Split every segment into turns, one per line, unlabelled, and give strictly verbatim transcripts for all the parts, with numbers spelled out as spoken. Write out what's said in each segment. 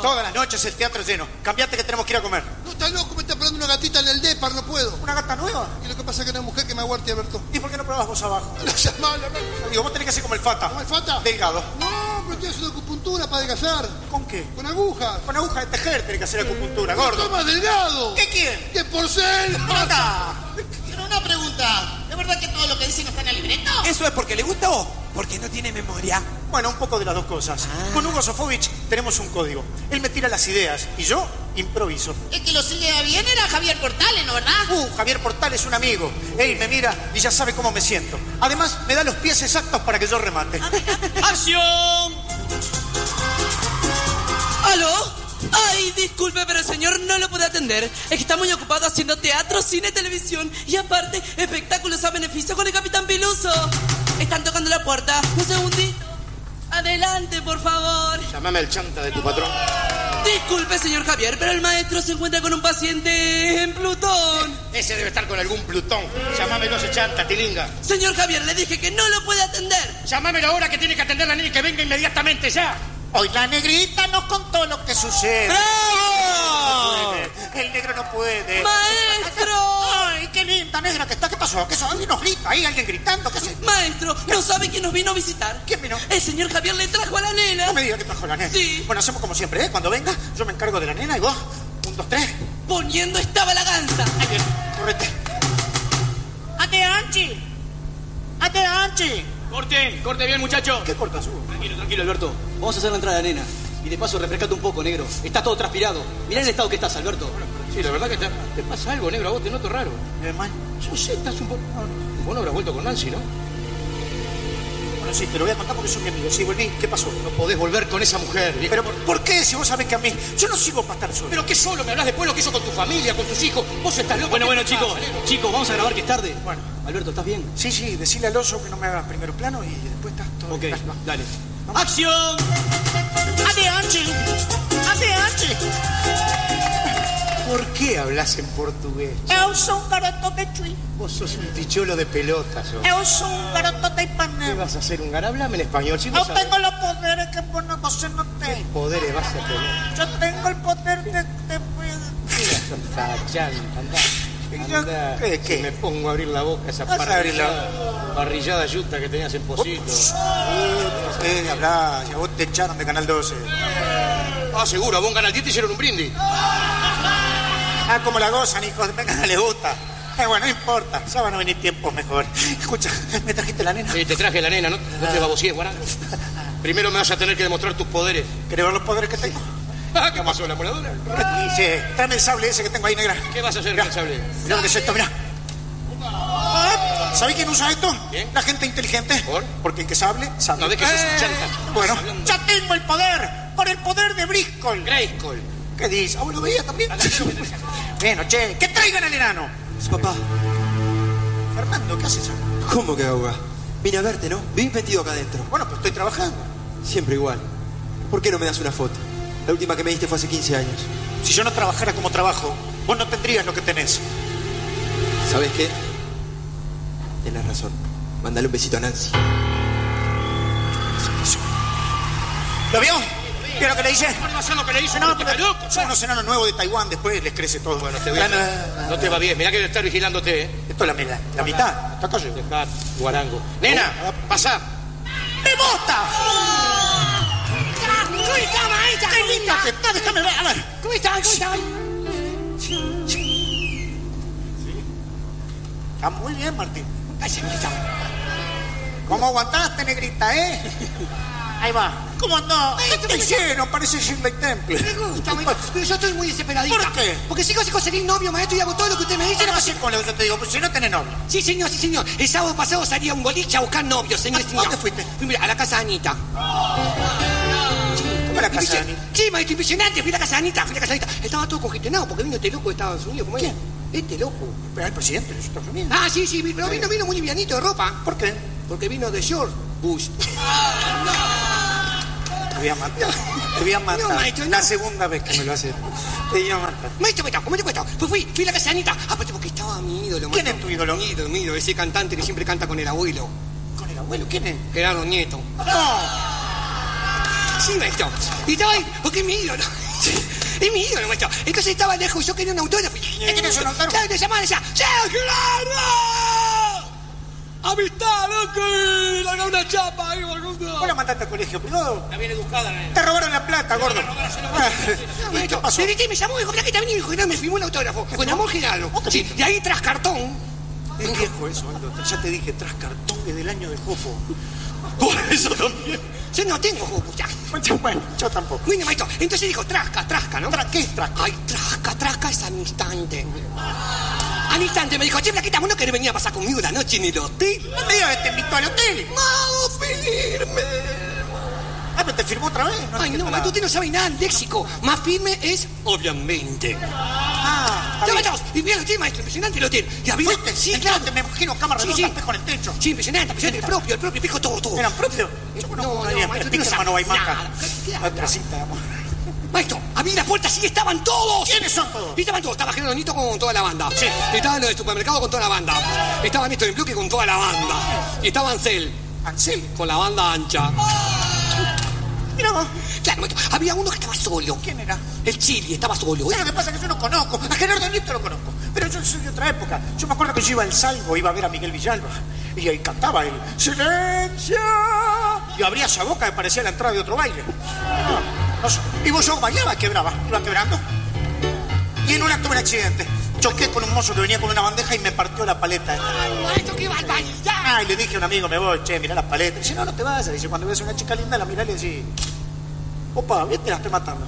Todas las noches el teatro lleno. Cambiate que tenemos que ir a comer.
No, estás loco, me está esperando una gatita en el depar, no puedo.
¿Una gata nueva?
Y lo que pasa es que no hay mujer que me aguante, Alberto.
¿Y por qué no probás vos abajo?
No seas malo, Alberto.
Digo, vos tenés que ser como el Fata.
¿Cómo el Fata?
Delgado.
No, pero estoy haciendo acupuntura para adelgazar.
¿Con qué?
Con agujas.
Con aguja de tejer tenés que hacer acupuntura, gordo.
¡Estoy más delgado!
¿Qué quién?
¡Que porcel!
¡Mata!
Pero una pregunta, ¿es verdad que todo lo que dice no está en el libreto?
¿Eso es porque le gusta o porque no tiene memoria?
Bueno, un poco de las dos cosas.
Ah.
Con Hugo Sofovich tenemos un código. Él me tira las ideas y yo improviso.
El que lo sigue bien era Javier Portales, ¿no, verdad?
Uh, Javier Portales es un amigo. Él me mira y ya sabe cómo me siento. Además, me da los pies exactos para que yo remate.
¡Acción! ¿Aló? Ay, disculpe, pero el señor no lo puede atender. Es que está muy ocupado haciendo teatro, cine, televisión y aparte, espectáculos a beneficio con el Capitán Piluso. Están tocando la puerta. Un segundito. Adelante, por favor.
Llámame al chanta de tu patrón.
Disculpe, señor Javier, pero el maestro se encuentra con un paciente en Plutón.
Ese debe estar con algún Plutón. Llámamelo ese chanta, tilinga.
Señor Javier, le dije que no lo puede atender.
Llámamelo ahora que tiene que atender la niña y que venga inmediatamente ya.
Hoy la negrita nos contó lo que sucede.
¡Bravo!
El negro no puede.
¡Maestro!
Ay, qué linda negra que está. ¿Qué pasó? ¿Qué pasó? ¿Alguien nos grita ahí? ¿Alguien gritando? ¿Qué se...?
Maestro, ¿no sabe quién nos vino a visitar?
¿Quién vino?
El señor Javier le trajo a la nena.
No me diga que trajo la nena.
Sí.
Bueno, hacemos como siempre, ¿eh? Cuando venga, yo me encargo de la nena y vos, un, dos, tres.
Poniendo estaba la ganza.
Ahí bien, correte.
¡Ate, Anchi!
¡Ate, Anchi!
Corten, corte bien, muchacho.
¿Qué cortas, Hugo?
Tranquilo, tranquilo, Alberto. Vamos a hacer la entrada de la nena. Y de paso refrescate un poco, negro. Estás todo transpirado. Mirá el estado que estás, Alberto.
Sí, la verdad que te, te pasa algo, negro. A vos te noto raro.
¿Eh, man?
Yo sé, estás un poco... Vos no habrás vuelto con Nancy, ¿no?
Bueno, sí, te lo voy a contar porque son mi amigo. Sí, volví. ¿Qué pasó?
No podés volver con esa mujer. viejo.
Pero, ¿por, ¿por qué? Si vos sabés que a mí... Yo no sirvo para estar solo.
¿Pero qué solo? ¿Me hablas después lo que hizo con tu familia, con tus hijos? Vos estás loco.
Bueno,
¿Qué
bueno,
te
chicos.
pasa, negro?
Chicos, vamos a grabar que es tarde.
Bueno.
Alberto, ¿estás bien?
Sí, sí, decile al oso que no me haga primero plano y después estás todo...
Ok,
Dale, va.
dale.
Vamos.
¡Acción!
¡Ate, Anchi! ¡Ate, Anchi!
¿Por qué hablas en portugués?
Eu sou um garoto de Chuy.
Vos sos un ticholo de pelota, sos.
Eu sou um garoto de
¿Qué
Ipanema.
vas a hacer? ¿Un gara? Hablame en español, si
Eu
vos sabés.
tengo los poderes que vos no, você no
¿Qué
tem.
poderes vas a tener?
Yo tengo el poder de... de...
Anda, chanta, anda. Anda,
¿Qué, qué?
Si me pongo a abrir la boca esa
Vas a abrir la
parrillada, parrillada yuta que tenías en Positos.
Eh, de hablar, ya vos te echaron de Canal doce.
Ah, seguro, a vos en Canal diez te hicieron un brindis.
Ah, como la gozan, hijos, venga, no les gusta. Eh, bueno, no importa, ya van a venir tiempos mejor. Escucha, ¿me trajiste la nena?
Sí, te traje la nena, ¿no? No te babosíes, guaranga. Primero me vas a tener que demostrar tus poderes.
¿Querés ver los poderes que tengo?
Ah, ¿qué pasó, la moladora?
Sí, tráeme el sable ese que tengo ahí, negra.
¿Qué vas a hacer
Mirá,
con el sable?
mirá lo que es esto, mirá. ¿Sabés quién usa esto?
¿Quién?
La gente inteligente.
¿Por?
Porque el que sabe, sabe.
No, de que sos un
Eh,
chanta.
Bueno,
Estás hablando.
ya tengo el poder. Por el poder de Briscoe.
Grayskull.
¿Qué dices? ¿Ah, vos lo veías también? Bueno, che, que traigan al enano.
Papá,
Fernando, ¿qué haces acá?
¿cómo que ahoga? Vine a verte, ¿no? Bien metido acá adentro.
Bueno, pues estoy trabajando.
Siempre igual. ¿Por qué no me das una foto? La última que me diste fue hace quince años.
Si yo no trabajara como trabajo, vos no tendrías lo que tenés.
¿Sabes qué? Tenés razón. Mándale un besito a Nancy.
¿Lo vio? ¿Vio lo que le hice?
No vas a hacer lo que le hizo,
No,
no,
pero son unos enanos nuevos de Taiwán, después les crece todo.
Bueno, te voy a...
La- la-
No te va bien, mirá que debe estar vigilándote, ¿eh?
Esto es la, la, la mitad. Está acá yo.
Dejá, guarango. Nena, pasá.
¡Me bota! ¡Qué linda que está! Déjame ver, a ver.
¿Cómo está? ¿Cómo está?
Está muy bien, Martín. ¿Cómo aguantaste, negrita, eh? Ahí va. ¿Cómo andó? ¿Qué te hicieron? Parece Shirley Temple.
Me gusta, maestro. Pero yo estoy muy desesperadita.
¿Por qué?
Porque sigo sin conseguir novio, maestro, y hago todo lo que usted me dice.
¿Qué pasa con lo que yo te digo? Pues si no tenés novio.
Sí, señor, sí, señor. El sábado pasado salí a un boliche a buscar novio, señor.
¿A
señor.
dónde fuiste?
Fui, mira, a la casa de Anita.
¿Cómo la casa de Anita?
Sí, maestro, impresionante. Fui a la casa de Anita, fui a la casa de Anita. Estaba todo congestionado porque vino este loco de Estados Unidos. ¿Cómo es?
¿Quién?
Este loco.
Pero el presidente de los Estados Unidos.
Ah, sí, sí, pero vino, vino muy livianito de ropa.
¿Por qué?
Porque vino de George Bush.
Te voy a matar. Te voy a matar.
No, maestro, no.
La segunda vez que me lo haces. Te voy a matar.
Maestro, maestro, ¿cómo te cuesta? Pues fui, fui a la casa de Anita. Aparte porque estaba mi ídolo,
¿Quién
maestro.
es tu ídolo?
Mi ídolo, mi ídolo, ese cantante que siempre canta con el abuelo.
¿Con el abuelo? ¿Quién es?
Gerardo Nieto.
No.
Sí, maestro. Y estaba ahí, porque es mi ídolo. Es mi ídolo, maestro. Entonces estaba lejos y yo quería un autógrafo.
¿Qué querés, un autógrafo?
Claro, te llamaban y decía, ¡Sergio Lara! ¡Amistad, loco! ¡Larga una chapa! ahí, boludo.
¿Vos la mandaste al colegio privado?
Está bien educada, nena.
Te robaron la plata, gordo.
No,
¿Y qué pasó?
Le dije, me llamó y dijo, mirá que te venía y dijo, me firmó el autógrafo. Con amor Giraldo. Sí, y ahí tras cartón.
Es viejo eso, Aldo. Ya te dije, tras cartón es del año de Jofo. Por eso también.
Yo no tengo jugo, ya.
Bueno, yo tampoco.
Bueno, maestro, entonces dijo, trasca, trasca, ¿no?
Tra- ¿Qué es trasca?
Ay, trasca, trasca es al instante. Al instante me dijo, che, flaquita, ¿vos no querés venir a pasar conmigo una noche en el hotel?
No me digas que te invitó al hotel.
¡No, firme!
Ah, pero te firmó otra vez.
Ay,
entiendo
no,
nada.
maestro, usted no sabe nada del léxico. Más firme es, obviamente.
Ah,
Ya,
está bien.
maestro, y mira el hotel, maestro, impresionante el hotel. Y había...
¿Fuiste?
Sí,
Entraste,
claro.
me imagino cámara
Sí,
redonda,
sí.
espejo en el techo.
Sí, impresionante, impresionante. El propio, el propio, espejo todo, todo.
¿Eran propios? Yo conozco
No,
una
no,
niña,
maestro,
mi
tú no
hermano
sabes
Baimaca.
nada. ¿Qué
Otra
hablas?
cita, amor.
Maestro, abrí la puerta, sí, estaban todos.
¿Quiénes son todos?
Y estaban todos. Estaba Geronito con toda la banda.
Sí.
Estaban los del supermercado con toda la banda. Estaban estos del bloque con toda la banda. Y estaba Ansel
Ansel.
con la banda ancha.
Mira vos.
Claro, maestro, había uno que estaba solo.
¿Quién era?
El Chili estaba solo.
¿Sabes lo que pasa? Que yo no conozco. A Gerardo Nieto lo conozco. Pero yo soy de otra época. Yo me acuerdo que yo iba al Salvo, iba a ver a Miguel Villalba. Y ahí cantaba el ¡Silencio! Y abría esa boca que parecía la entrada de otro baile. No, no sé. Y vos yo bailaba, quebraba. Iba quebrando. Y en una tuve un accidente. Choqué con un mozo que venía con una bandeja y me partió la paleta.
Ay, maestro, qué barbaridad.
Ah, y le dije a un amigo, me voy, che, mirá las paletas. Dice, no, no te vayas. Dice, cuando ves a una chica linda, la mirá y le decís, opa, bien te la estoy matando.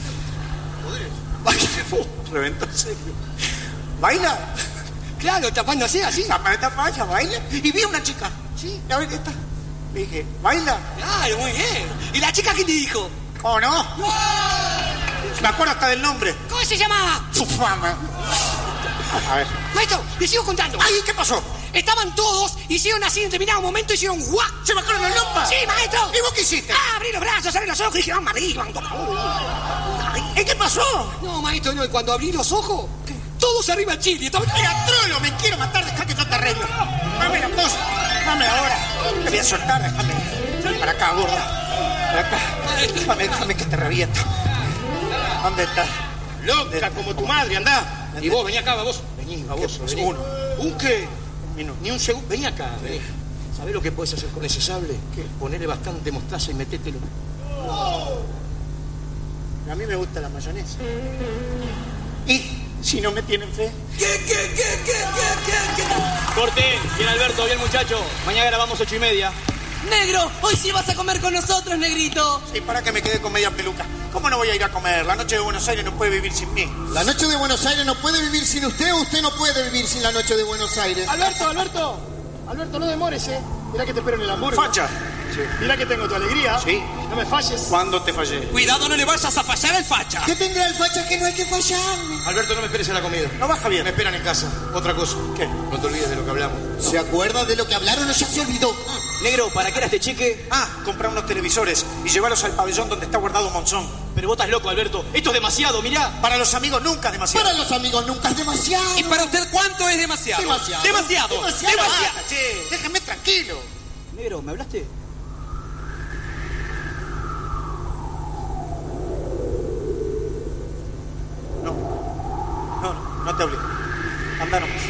Reventó en serio. ¿Baila?
Claro, tapándose así.
La paleta falla, baila. Y vi a una chica. Sí, a ver, esta. Le dije, ¿baila?
Claro, muy bien. ¿Y la chica qué te dijo?
¿O no? Me acuerdo hasta del nombre.
¿Cómo se llamaba?
Su fama. A ver.
Maestro, les sigo contando.
¡Ay, qué pasó!
Estaban todos, hicieron así en determinado momento, hicieron guac.
¿Se bajaron la lompa?
Sí, maestro.
¿Y vos qué hiciste?
Ah, abrí los brazos, abrí los ojos y dije, vamos arriba.
¿Y qué pasó?
No, maestro, no. Y cuando abrí los ojos, todos arriba al Chile. Estaba...
Mira, trolo, me quiero matar, dejá que yo te arreglo. Dame la cosa, dame ahora. Te voy a soltar, déjame. Para acá, gorda. Para acá. Déjame, déjame que te reviento. ¿Dónde estás?
Loca como tu madre, andá. Y vos, vení acá, vos. Vení, a vos,
pasó?
vení.
Uno.
¿Un qué?
Vino.
Ni un segundo. Vení acá, vení. ¿Sabés lo que podés hacer con ese sable?
¿Qué?
Ponerle bastante mostaza y metételo.
A mí me gusta la mayonesa. ¿Y si no me tienen fe?
¿Qué, qué, qué, qué, qué, qué, qué?
Corte, bien Alberto, bien muchacho. Mañana grabamos ocho y media.
Negro, hoy sí vas a comer con nosotros, negrito.
Sí, para que me quede con media peluca. ¿Cómo no voy a ir a comer? La noche de Buenos Aires no puede vivir sin mí.
La noche de Buenos Aires no puede vivir sin usted, usted no puede vivir sin la noche de Buenos Aires.
Alberto, Alberto, Alberto, no demores, eh. Mira que te espero en el hamburgo.
Facha. Sí.
Mira que tengo tu alegría.
Sí.
No me falles.
¿Cuándo te fallé?
Cuidado, no le vayas a fallar al facha.
¿Qué tendrá el facha que no hay que fallarle?
Alberto, no me esperes en la comida.
No baja bien.
Me esperan en casa. Otra cosa.
¿Qué?
No te olvides de lo que hablamos.
¿Se acuerda de lo que hablaron o ya se olvidó?
Negro, ¿para qué era este cheque?
Ah, comprar unos televisores y llevarlos al pabellón donde está guardado Monzón.
Pero vos estás loco, Alberto. Esto es demasiado, mirá.
Para los amigos nunca es demasiado.
Para los amigos nunca es demasiado.
¿Y para usted cuánto es demasiado?
Demasiado.
Demasiado.
Demasiado.
Demasiado.
Basta, che, déjenme tranquilo.
Negro, ¿me hablaste?
No, no, no te hablé. Anda nomás.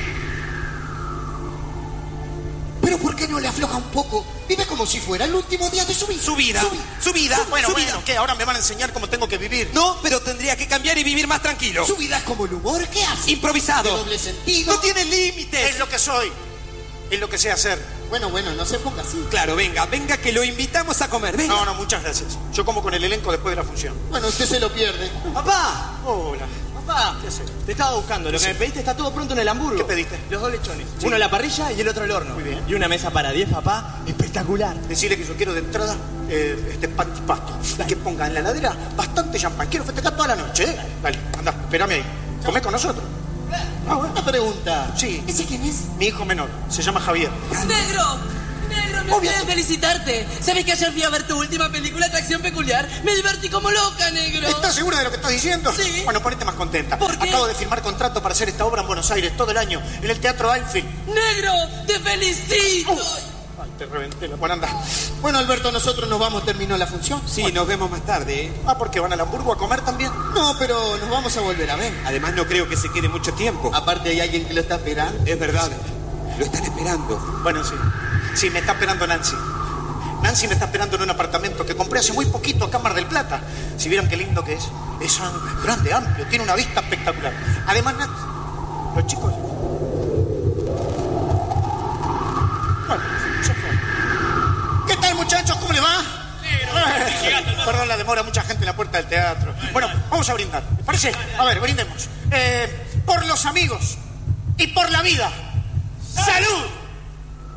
Pero ¿por qué no le afloja un poco? Vive como si fuera el último día de su vida.
Su vida,
Su, vi-
su vida.
su-
Bueno,
su
bueno,
vida.
¿qué? Ahora me van a enseñar cómo tengo que vivir.
No, pero tendría que cambiar y vivir más tranquilo.
Su vida es como el humor que hace. De
Improvisado.
doble sentido.
No tiene límites.
Es lo que soy. Es lo que sé hacer.
Bueno, bueno, no se ponga así.
Claro, venga, venga, que lo invitamos a comer. Venga.
No, no, muchas gracias. Yo como con el elenco después de la función.
Bueno, usted se lo pierde.
Papá,
Hola.
papá.
¿Qué haces?
Te estaba buscando. Lo que me pediste está todo pronto en el hamburgo.
¿Qué pediste?
Los dos lechones. Uno en la parrilla y el otro al horno.
Muy bien.
Y una mesa para diez, papá. Espectacular.
Decirle que yo quiero de entrada eh, este pantipasto. Y que ponga en la heladera bastante champán. Quiero festejar toda la noche, ¿eh? Dale, anda, espérame ahí. Comé con nosotros. Ah, bueno.
Una pregunta.
Sí.
¿Ese quién es?
Mi hijo menor. Se llama Javier.
Negro, negro, me olvidé de felicitarte. ¿Sabes que ayer fui a ver tu última película, Atracción Peculiar? Me divertí como loca, negro.
¿Estás segura de lo que estás diciendo?
Sí.
Bueno, ponete más contenta.
¿Por qué?
Acabo de firmar contrato para hacer esta obra en Buenos Aires todo el año, en el Teatro Alfil.
Negro, te felicito.
te reventé la guaranda.
Bueno, Alberto, nosotros nos vamos, terminó la función.
Sí, nos vemos más tarde, ¿eh?
Ah, ¿porque van al Hamburgo a comer también?
No, pero nos vamos a volver a ver.
Además, no creo que se quede mucho tiempo.
Aparte, hay alguien que lo está esperando.
Es verdad, lo están esperando.
Bueno, sí. Sí, me está esperando Nancy. Nancy me está esperando en un apartamento que compré hace muy poquito acá en Mar del Plata. Si vieran qué lindo que es. Es grande, amplio, tiene una vista espectacular. Además, Nancy, los chicos... Bueno, ya fue. ¿Qué tal, muchachos? ¿Cómo le va? Eh, perdón la demora, mucha gente en la puerta del teatro. Bueno, vamos a brindar. ¿Les parece? A ver, brindemos. Eh, por los amigos y por la vida. ¡Salud!